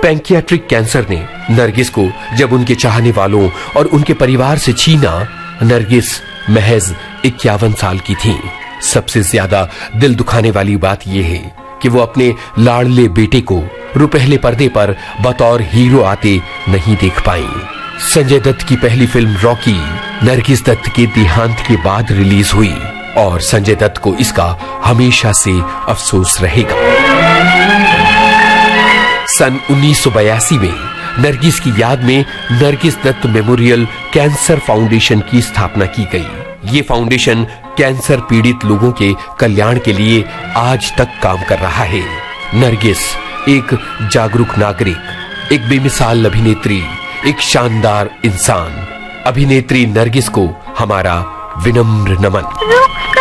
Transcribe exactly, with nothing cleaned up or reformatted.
Pancreatic cancer ने नरगिस को जब उनके चाहने वालों और उनके परिवार से छीना, नरगिस महज इक्यावन साल की थी। सबसे ज्यादा दिल दुखाने वाली बात यह है कि वो अपने लाडले बेटे को रुपहले पर्दे पर बतौर हीरो आते नहीं देख पाई। संजय दत्त की पहली फिल्म रॉकी नरगिस दत्त के देहांत के बाद रिलीज हुई और संजय दत्त को इसका हमेशा से अफसोस रहेगा। सन उन्नीस सौ बयासी में नरगिस की याद में Nargis Dutt memorial cancer foundation की स्थापना की गई। ये फाउंडेशन कैंसर पीड़ित लोगों के कल्याण के लिए आज तक काम कर रहा है। नरगिस एक जागरूक नागरिक, एक बेमिसाल अभिनेत्री, एक शानदार इंसान। अभिनेत्री नरगिस को हमारा विनम्र नमन।